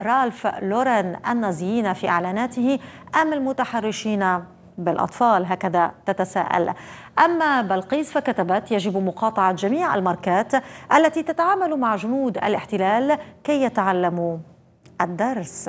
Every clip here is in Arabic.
رالف لورين النازيين في إعلاناته أم المتحرشين بالأطفال؟ هكذا تتساءل. أما بلقيس فكتبت: يجب مقاطعة جميع الماركات التي تتعامل مع جنود الاحتلال كي يتعلموا الدرس.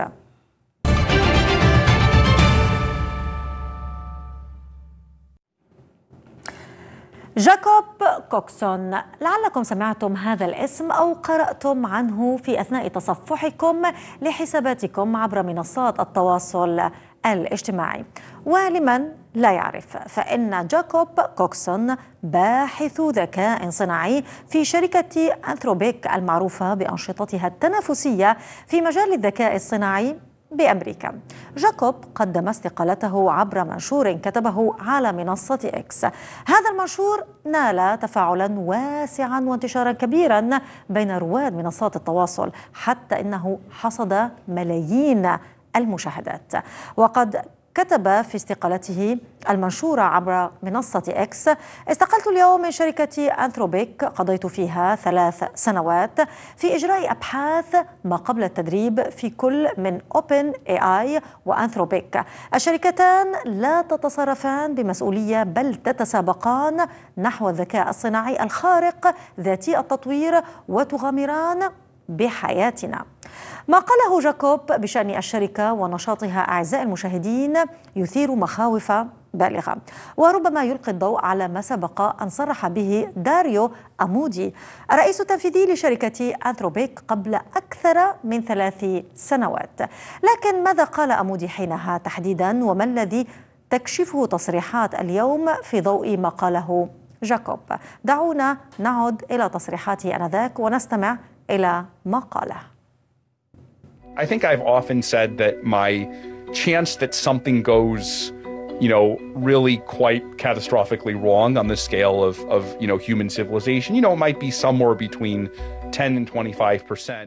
جاكوب كوكسون، لعلكم سمعتم هذا الاسم أو قرأتم عنه في أثناء تصفحكم لحساباتكم عبر منصات التواصل الاجتماعي. ولمن لا يعرف، فإن جاكوب كوكسون باحث ذكاء صناعي في شركة أنثروبيك المعروفة بأنشطتها التنافسية في مجال الذكاء الصناعي بأمريكا. جاكوب قدم استقالته عبر منشور كتبه على منصة إكس. هذا المنشور نال تفاعلا واسعا وانتشارا كبيرا بين رواد منصات التواصل، حتى إنه حصد ملايين المشاهدات. وقد كتب في استقالته المنشورة عبر منصة إكس: استقلت اليوم من شركة أنثروبيك، قضيت فيها 3 سنوات في إجراء أبحاث ما قبل التدريب في كل من أوبن AI وأنثروبيك. الشركتان لا تتصرفان بمسؤولية بل تتسابقان نحو الذكاء الصناعي الخارق ذاتي التطوير وتغامران بحياتنا. ما قاله جاكوب بشأن الشركة ونشاطها أعزائي المشاهدين يثير مخاوف بالغة، وربما يلقي الضوء على ما سبق أن صرح به داريو أمودي الرئيس التنفيذي لشركة أنثروبيك قبل أكثر من 3 سنوات. لكن ماذا قال أمودي حينها تحديدا، وما الذي تكشفه تصريحات اليوم في ضوء ما قاله جاكوب؟ دعونا نعد إلى تصريحاته آنذاك ونستمع إلى ما قاله. I think I've often said that my chance that something goes, really quite catastrophically wrong on the scale of human civilization, it might be somewhere between 10 and 25%.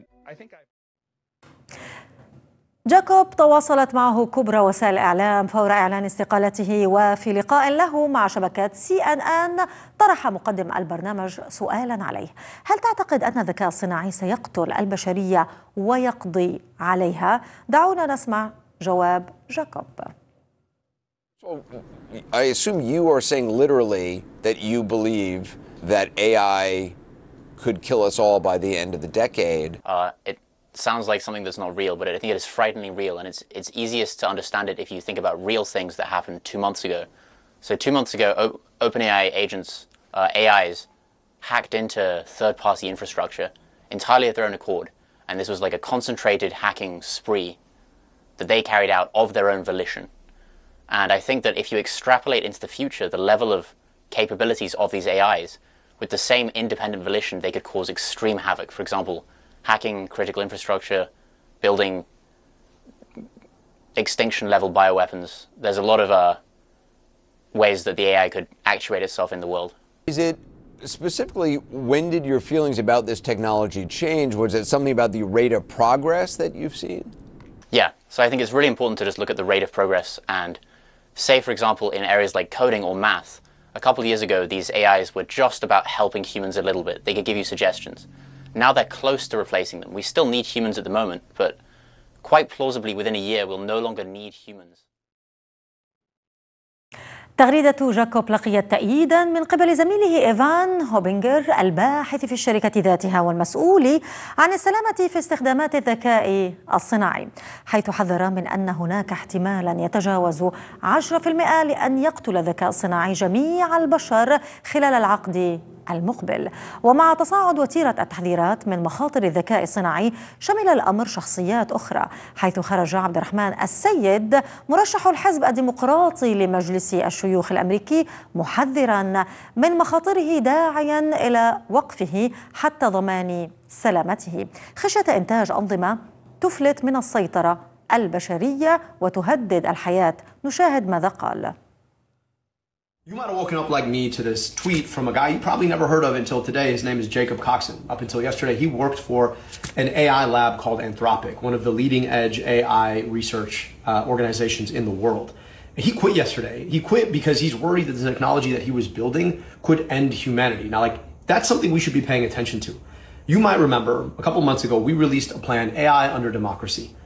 جاكوب تواصلت معه كبرى وسائل الإعلام فور إعلان استقالته، وفي لقاء له مع شبكة CNN طرح مقدم البرنامج سؤالا عليه: هل تعتقد أن الذكاء الصناعي سيقتل البشرية ويقضي عليها؟ دعونا نسمع جواب جاكوب. So, I assume you are saying literally that you believe that AI could kill us all by the end of the decade. It sounds like something that's not real, but I think it is frighteningly real, and it's easiest to understand it if you think about real things that happened 2 months ago. So 2 months ago, OpenAI agents, AIs, hacked into third-party infrastructure entirely of their own accord, and this was like a concentrated hacking spree that they carried out of their own volition. And I think that if you extrapolate into the future, the level of capabilities of these AIs, with the same independent volition, they could cause extreme havoc. For example, hacking critical infrastructure, building extinction-level bioweapons. There's a lot of ways that the AI could actuate itself in the world. Is it specifically, when did your feelings about this technology change? Was it something about the rate of progress that you've seen? Yeah, so I think it's really important to just look at the rate of progress and say, for example, in areas like coding or math, a couple of years ago, these AIs were just about helping humans a little bit. They could give you suggestions. Now they're close to replacing them. We still need humans at the moment, but quite plausibly within a year, we'll no longer need humans. تغريدة جاكوب لقيت تأييدا من قبل زميله إيفان هوبينغر الباحث في الشركة ذاتها والمسؤول عن السلامة في استخدامات الذكاء الصناعي، حيث حذر من أن هناك احتمالا يتجاوز 10% لأن يقتل الذكاء الصناعي جميع البشر خلال العقد المقبل. ومع تصاعد وتيرة التحذيرات من مخاطر الذكاء الصناعي، شمل الأمر شخصيات أخرى، حيث خرج عبد الرحمن السيد مرشح الحزب الديمقراطي لمجلس الشيوخ الأمريكي محذرا من مخاطره، داعيا إلى وقفه حتى ضمان سلامته خشية إنتاج أنظمة تفلت من السيطرة البشرية وتهدد الحياة. نشاهد ماذا قال. You might have woken up like me to this tweet from a guy you probably never heard of until today. His name is Jacob Coxon. Up until yesterday, he worked for an AI lab called Anthropic, one of the leading edge AI research organizations in the world. He quit yesterday. He quit because he's worried that the technology that he was building could end humanity. Now, that's something we should be paying attention to. You might remember a couple months ago, we released a plan, AI Under Democracy.